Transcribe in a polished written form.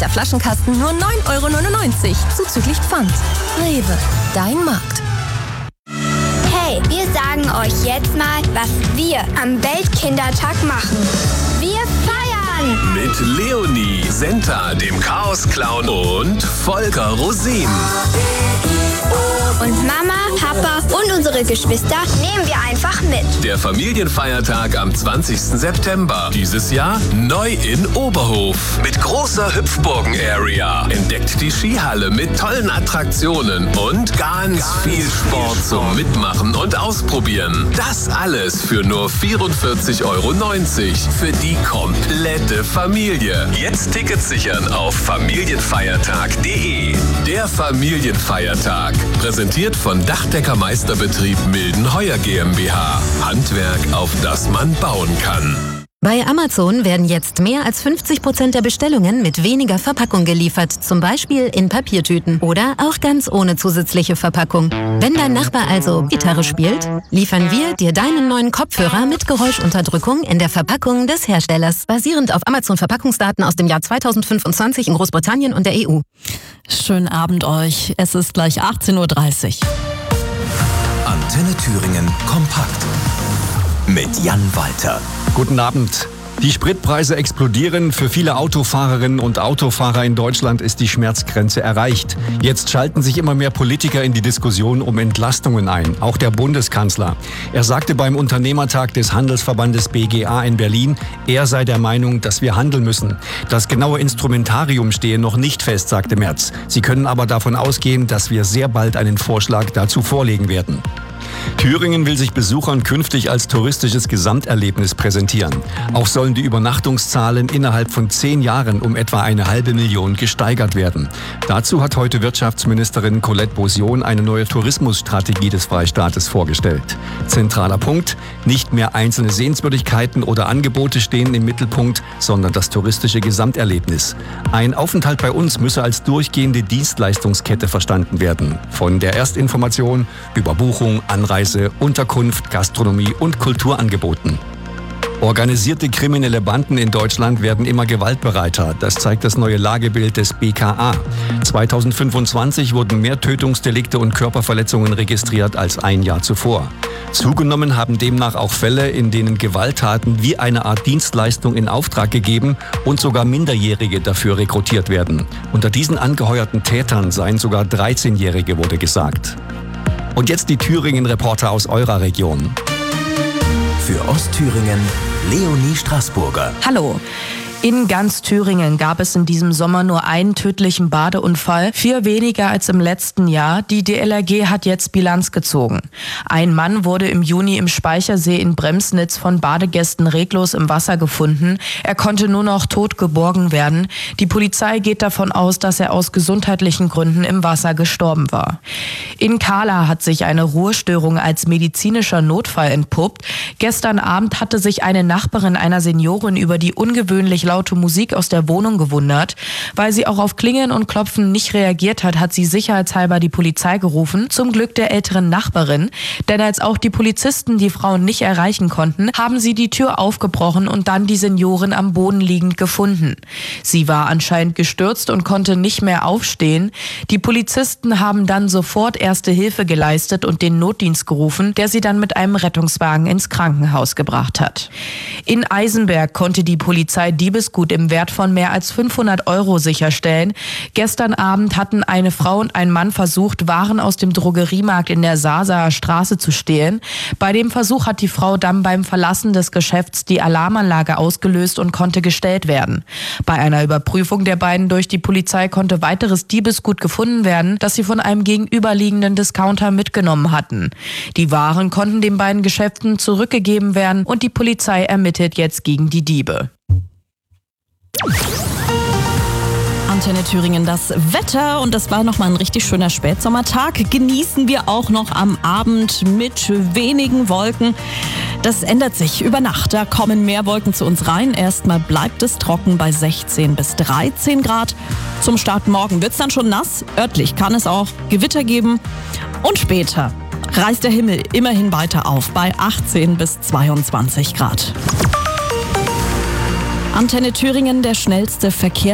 Liter Flaschenkasten nur 9,99 € zuzüglich Pfand. Rewe, dein Markt. Hey, wir sagen euch jetzt mal, was wir am Weltkindertag machen. Wir feiern! Mit Leonie, Senta, dem Chaos-Clown und Volker Rosin. Und Mama, Papa und unsere Geschwister nehmen wir einfach mit. Der Familienfeiertag am 20. September. Dieses Jahr neu in Oberhof. Mit großer Hüpfburgen-Area. Entdeckt die Skihalle mit tollen Attraktionen und ganz viel Sport zum Mitmachen und Ausprobieren. Das alles für nur 44,90 € für die komplette Familie. Jetzt Tickets sichern auf familienfeiertag.de. Der Familienfeiertag. Präsentiert von Dachdeckermeisterbetrieb Mildenheuer GmbH. Handwerk, auf das man bauen kann. Bei Amazon werden jetzt mehr als 50% der Bestellungen mit weniger Verpackung geliefert, zum Beispiel in Papiertüten oder auch ganz ohne zusätzliche Verpackung. Wenn dein Nachbar also Gitarre spielt, liefern wir dir deinen neuen Kopfhörer mit Geräuschunterdrückung in der Verpackung des Herstellers, basierend auf Amazon-Verpackungsdaten aus dem Jahr 2025 in Großbritannien und der EU. Schönen Abend euch. Es ist gleich 18:30 Uhr. Antenne Thüringen kompakt mit Jan Walter. Guten Abend. Die Spritpreise explodieren. Für viele Autofahrerinnen und Autofahrer in Deutschland ist die Schmerzgrenze erreicht. Jetzt schalten sich immer mehr Politiker in die Diskussion um Entlastungen ein. Auch der Bundeskanzler. Er sagte beim Unternehmertag des Handelsverbandes BGA in Berlin, er sei der Meinung, dass wir handeln müssen. Das genaue Instrumentarium stehe noch nicht fest, sagte Merz. Sie können aber davon ausgehen, dass wir sehr bald einen Vorschlag dazu vorlegen werden. Thüringen will sich Besuchern künftig als touristisches Gesamterlebnis präsentieren. Auch sollen die Übernachtungszahlen innerhalb von 10 Jahren um etwa 500.000 gesteigert werden. Dazu hat heute Wirtschaftsministerin Colette Bossion eine neue Tourismusstrategie des Freistaates vorgestellt. Zentraler Punkt: nicht mehr einzelne Sehenswürdigkeiten oder Angebote stehen im Mittelpunkt, sondern das touristische Gesamterlebnis. Ein Aufenthalt bei uns müsse als durchgehende Dienstleistungskette verstanden werden. Von der Erstinformation über Buchung, Anreise, Unterkunft, Gastronomie und Kulturangeboten. Organisierte kriminelle Banden in Deutschland werden immer gewaltbereiter. Das zeigt das neue Lagebild des BKA. 2025 wurden mehr Tötungsdelikte und Körperverletzungen registriert als ein Jahr zuvor. Zugenommen haben demnach auch Fälle, in denen Gewalttaten wie eine Art Dienstleistung in Auftrag gegeben und sogar Minderjährige dafür rekrutiert werden. Unter diesen angeheuerten Tätern seien sogar 13-Jährige, wurde gesagt. Und jetzt die Thüringen-Reporter aus eurer Region. Für Ostthüringen Leonie Straßburger. Hallo. In ganz Thüringen gab es in diesem Sommer nur einen tödlichen Badeunfall, 4 weniger als im letzten Jahr. Die DLRG hat jetzt Bilanz gezogen. Ein Mann wurde im Juni im Speichersee in Bremsnitz von Badegästen reglos im Wasser gefunden. Er konnte nur noch tot geborgen werden. Die Polizei geht davon aus, dass er aus gesundheitlichen Gründen im Wasser gestorben war. In Kahla hat sich eine Ruhestörung als medizinischer Notfall entpuppt. Gestern Abend hatte sich eine Nachbarin einer Seniorin über die ungewöhnlich laute Musik aus der Wohnung gewundert. Weil sie auch auf Klingeln und Klopfen nicht reagiert hat sie sicherheitshalber die Polizei gerufen. Zum Glück der älteren Nachbarin. Denn als auch die Polizisten die Frau nicht erreichen konnten, haben sie die Tür aufgebrochen und dann die Seniorin am Boden liegend gefunden. Sie war anscheinend gestürzt und konnte nicht mehr aufstehen. Die Polizisten haben dann sofort Erste Hilfe geleistet und den Notdienst gerufen, der sie dann mit einem Rettungswagen ins Krankenhaus gebracht hat. In Eisenberg konnte die Polizei Diebesgut im Wert von mehr als 500 € sicherstellen. Gestern Abend hatten eine Frau und ein Mann versucht, Waren aus dem Drogeriemarkt in der Saaser Straße zu stehlen. Bei dem Versuch hat die Frau dann beim Verlassen des Geschäfts die Alarmanlage ausgelöst und konnte gestellt werden. Bei einer Überprüfung der beiden durch die Polizei konnte weiteres Diebesgut gefunden werden, das sie von einem gegenüberliegenden Discounter mitgenommen hatten. Die Waren konnten den beiden Geschäften zurückgegeben werden und die Polizei ermittelt jetzt gegen die Diebe. Antenne Thüringen, das Wetter, und das war nochmal ein richtig schöner Spätsommertag, genießen wir auch noch am Abend mit wenigen Wolken. Das ändert sich über Nacht, da kommen mehr Wolken zu uns rein. Erstmal bleibt es trocken bei 16 bis 13 Grad. Zum Start morgen wird es dann schon nass, örtlich kann es auch Gewitter geben und später reißt der Himmel immerhin weiter auf bei 18 bis 22 Grad. Antenne Thüringen, der schnellste Verkehr.